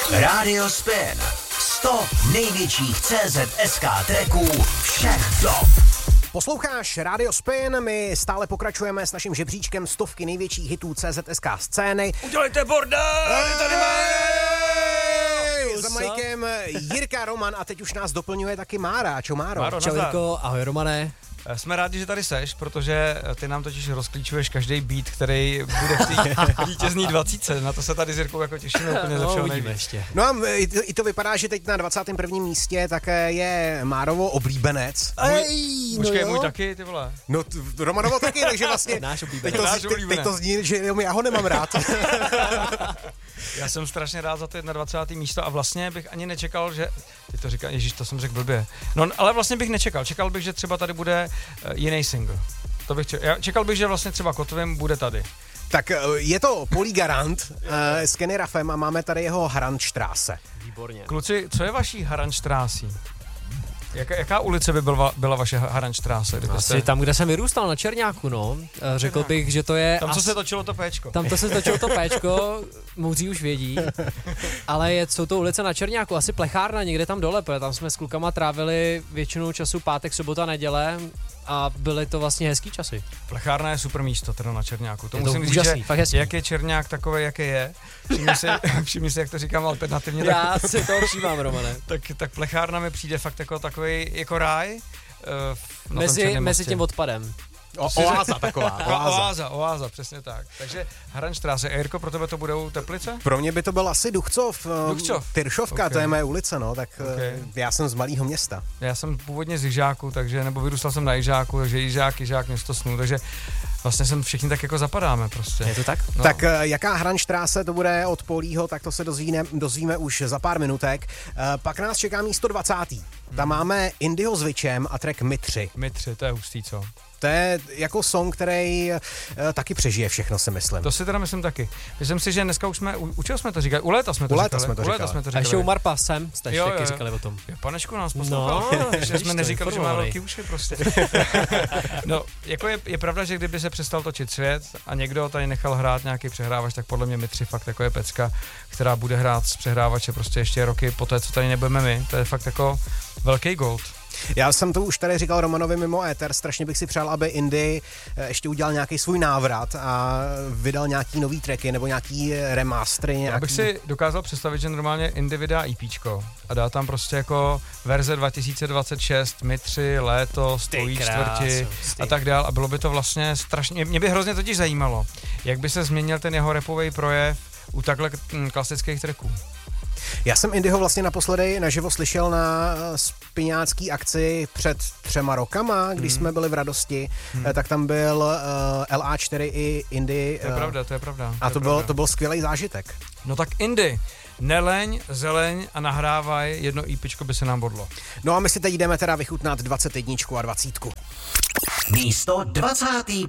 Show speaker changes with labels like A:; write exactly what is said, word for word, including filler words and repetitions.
A: Radio Spin. sto největších C Z S K tracků všech dob.
B: Posloucháš Radio Spin, my stále pokračujeme s naším žebříčkem stovky největších hitů C Z S K scény.
C: Udělejte bordel!
B: Za Majkem Jirka, Roman a teď už nás doplňuje taky Mára. Čau Máro.
C: Máro,
D: Čau Jirko, ahoj Romane.
C: Jsme rádi, že tady seš, protože ty nám totiž rozklíčuješ každý beat, který bude v té vítězný dvacítce. Na to se tady s Jirkou jako těšíme úplně ze všeho nejvíc.
D: Ještě.
B: No a i to vypadá, že teď na dvacátém prvním místě také je Márovo oblíbenec.
D: Ej, no
C: Počkej,
D: jo.
C: můj taky, ty vole.
B: No t- Romanovo taky, takže vlastně
D: Náš
B: teď
D: oblíbenec.
B: to,
C: Náš
B: teď, teď
C: oblíbenec.
B: to zní, že já ho nemám rád.
C: Já jsem strašně rád za to dvacátém místo a vlastně bych ani nečekal, že... Ty to říkal, ježíš, to jsem řekl blbě. No, ale vlastně bych nečekal. Čekal bych, že třeba tady bude uh, jiný single. To bych čekal. Já čekal bych, že vlastně třeba Kotvím bude tady.
B: Tak je to Polý Garant uh, s Kenny Ruffem a máme tady jeho Harandstraße.
D: Výborně.
C: Kluci, co je vaší Harandstraßí? Jaká, jaká ulice by byla, byla vaše Harandstraße?
D: Asi tam, kde jsem vyrůstal, na Černáku, no. Eh, Řekl bych, že to je...
C: Tam, co
D: as...
C: se točilo to péčko.
D: Tam to se točilo to péčko, moudří už vědí, ale je, jsou to ulice na Černáku, asi plechárna někde tam dole, protože tam jsme s klukama trávili většinu času pátek, sobota, neděle a byly to vlastně hezký časy.
C: Plechárna je super místo, teda na Černáku. To
D: Je to
C: musím říct,
D: úžasný,
C: že
D: fakt hezký.
C: jak je Černák takový, jaký je, všimni si, všimni si, jak to říkám alternativně, tak,
D: Já si to všímám, Romane.
C: tak, tak plechárna mi přijde fakt jako takový, jako ráj. Uh, na tom
D: Mezi,
C: Černém
D: mezi
C: mostě.
D: tím odpadem.
B: O, oáza taková,
C: Taková
B: oáza.
C: oáza, oáza, přesně tak. Takže Harandstraße. A Jirko, pro tebe to budou Teplice?
B: Pro mě by to byl asi Duchcov, uh,
C: Duchcov.
B: Tyršovka,
C: Ok.
B: to je moje ulice, no, tak uh,
C: Ok.
B: já jsem z malého města.
C: Já jsem původně z Jižáku, takže, nebo vyrůstal jsem na Jižáku, takže Jižák, Jižák, město snů, takže vlastně jsem všichni tak jako zapadáme prostě.
D: Je to tak?
C: No.
B: Tak uh, jaká Harandstraße to bude od Polího, tak to se dozvíme, dozvíme už za pár minutek. Uh, pak nás čeká místo dvacátý. Tam máme Indyho s Vičem a track My tři.
C: My tři, to je hustý, co?
B: To je jako song, který uh, taky přežije všechno, si myslím.
C: To si teda myslím taky. Myslím si, že dneska už jsme, u, u čeho jsme to říkali? U léta jsme to
B: U léta
C: říkali.
B: jsme to
C: U léta
B: říkali.
C: jsme to
D: A
C: říkali.
D: ještě u Marpa jsem, jste
C: Jo, jo,
D: taky
C: jo.
D: říkali o tom.
C: Je, panečku nás poslouchal.
D: No,
C: že
D: vidíš
C: jsme
D: to,
C: neříkali, že má
D: informovaný.
C: velký uši prostě. No, jako je, je pravda, že kdyby se přestal točit svět a někdo tady nechal hrát nějaký přehrávač, tak podle mě My tři fakt jako je pecka, která bude hrát z přehrávače prostě ještě roky po té, co tady nebudeme my. To je fakt jako velký gold.
B: Já jsem to už tady říkal Romanovi mimo éter, strašně bych si přál, aby Indy ještě udělal nějaký svůj návrat a vydal nějaký nový tracky nebo nějaký remastery. Nějaký...
C: Já bych si dokázal představit, že normálně Indy vydá EPčko a dá tam prostě jako verze dva tisíce dvacet šest, My tři, léto, stojí čtvrti a tak dál a bylo by to vlastně strašně, mě by hrozně totiž zajímalo, jak by se změnil ten jeho rapový projev u takhle mm, klasických tracků.
B: Já jsem Indyho vlastně naposledy naživo slyšel na spiňácký akci před třema rokama, když hmm. jsme byli v Radosti, hmm. tak tam byl uh, L A čtyři i Indy.
C: To je
B: uh,
C: pravda, to je pravda.
B: A
C: to,
B: to
C: je
B: byl,
C: pravda.
B: to byl skvělý zážitek.
C: No tak Indy, neleň, zeleň a nahrávaj, jedno EPčko by se nám bodlo.
B: No a my si teď jdeme teda vychutnat dvacet jedna a dvacet.
A: Místo dvacáté